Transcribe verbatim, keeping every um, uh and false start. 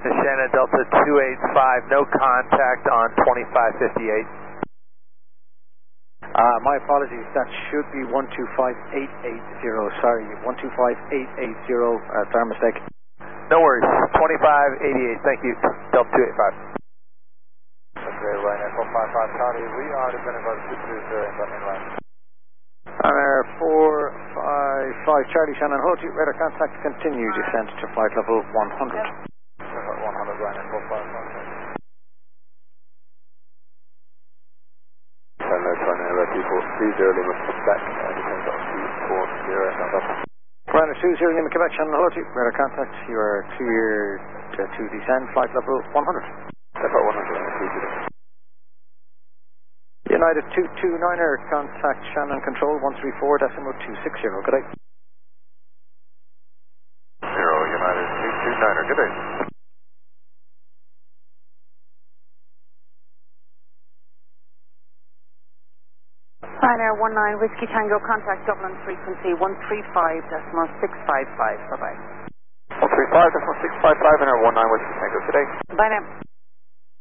Shannon Delta two eight five, no contact on twenty-five fifty-eight. Uh, my apologies, that should be one two five eight eight zero, sorry, one two five eight eight zero, uh, sorry mistake. No worries, twenty-five eighty-eight, thank you, Delta two eight five. Okay, Ryanair four five five Charlie, we are descending by the two two zero inline. Ryanair four five five Charlie, Shannon, hold you, radar contact, continue descent to flight level one hundred. one hundred, Ryanair four five five. Hello, Ryanair people, three zero Lima, back, descend up to four zero, not up. Ryanair two zero Lima, Quebec, Shannon, hold you, radar contact, you are clear to, to descend, flight level one hundred. Level one hundred, Ryanair two zero. United two two niner, contact Shannon Control one three four decimal two six zero, good day. Zero, United two two niner, good day. Ryanair one nine Whiskey Tango, contact Dublin frequency one three five decimal six five five, bye bye. one three five decimal six five five and our one nine Whiskey Tango, good day. Bye now.